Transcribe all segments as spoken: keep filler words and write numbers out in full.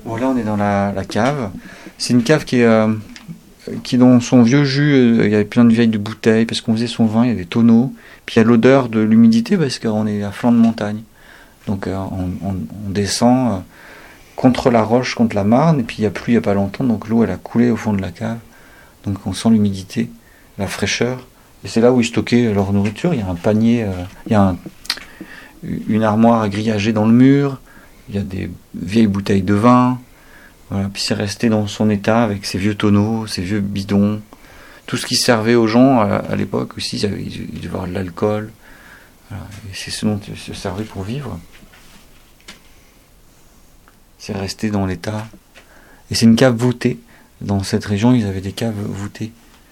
Bon, là, on est dans la, la cave. C'est une cave qui est, euh, qui dans son vieux jus, euh, il y avait plein de vieilles de bouteilles, parce qu'on faisait son vin, il y a des tonneaux. Puis il y a l'odeur de l'humidité, parce qu'on est à flanc de montagne. Donc euh, on, on, on descend euh, contre la roche, contre la Marne, et puis il y a plu il n'y a pas longtemps, donc l'eau, elle a coulé au fond de la cave. Donc on sent l'humidité, la fraîcheur. Et c'est là où ils stockaient leur nourriture. Il y a un panier, euh, il y a un, une armoire grillagée dans le mur. Il y a des vieilles bouteilles de vin. Voilà. Puis c'est resté dans son état avec ses vieux tonneaux, ses vieux bidons. Tout ce qui servait aux gens à, à l'époque aussi, ils, avaient, ils devaient avoir de l'alcool. Voilà. Et c'est ce dont ils se servaient pour vivre. C'est resté dans l'état. Et c'est une cave voûtée. Dans cette région, ils avaient des caves voûtées.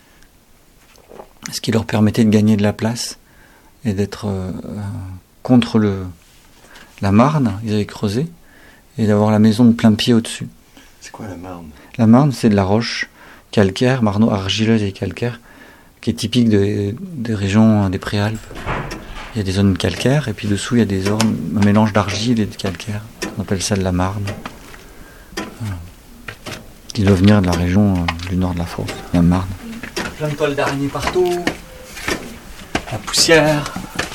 Ce qui leur permettait de gagner de la place et d'être euh, contre le, la Marne, ils avaient creusé, et d'avoir la maison de plein pied au-dessus. C'est quoi la Marne ? La Marne, c'est de la roche calcaire, marno argileuse et calcaire, qui est typique de, des régions des Préalpes. Il y a des zones calcaires, et puis dessous, il y a des zones, un mélange d'argile et de calcaire. On appelle ça de la Marne. Voilà. Qui doit venir de la région euh, du nord de la France, la Marne. Plein de toiles d'araignées partout, la poussière.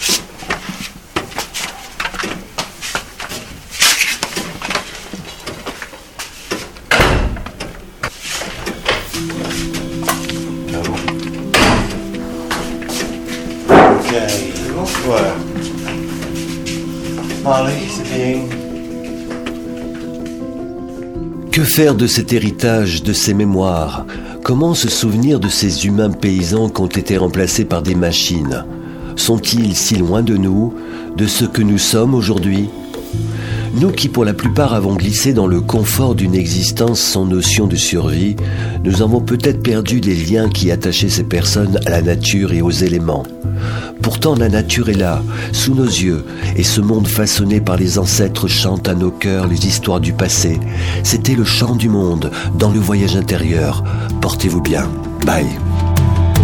Voilà. Allez, c'est bien. Que faire de cet héritage, de ces mémoires ? Comment se souvenir de ces humains paysans qui ont été remplacés par des machines ? Sont-ils si loin de nous, de ce que nous sommes aujourd'hui ? Nous qui pour la plupart avons glissé dans le confort d'une existence sans notion de survie, nous avons peut-être perdu les liens qui attachaient ces personnes à la nature et aux éléments. Pourtant la nature est là, sous nos yeux, et ce monde façonné par les ancêtres chante à nos cœurs les histoires du passé. C'était le chant du monde, dans le voyage intérieur. Portez-vous bien. Bye.